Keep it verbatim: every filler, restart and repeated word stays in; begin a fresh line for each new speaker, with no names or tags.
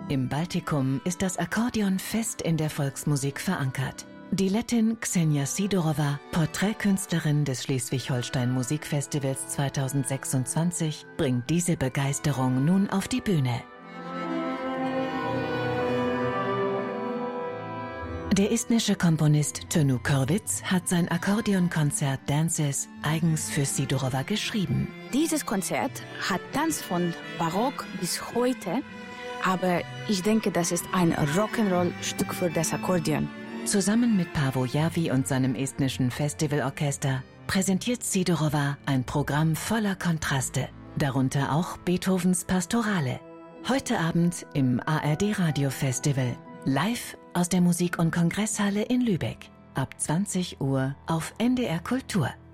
Im Baltikum ist das Akkordeon fest in der Volksmusik verankert. Die Lettin Ksenia Sidorova, Porträtkünstlerin des Schleswig-Holstein Musikfestivals zweitausendsechsundzwanzig, bringt diese Begeisterung nun auf die Bühne. Der estnische Komponist Tõnu Kõrvits hat sein Akkordeonkonzert Dances eigens für Sidorova geschrieben.
Dieses Konzert hat Tanz von Barock bis heute, aber ich denke, das ist ein Rock'n'Roll-Stück für das Akkordeon.
Zusammen mit Paavo Järvi und seinem estnischen Festivalorchester präsentiert Sidorova ein Programm voller Kontraste, darunter auch Beethovens Pastorale. Heute Abend im A R D Radio Festival, live aus der Musik- und Kongresshalle in Lübeck, ab zwanzig Uhr auf N D R Kultur.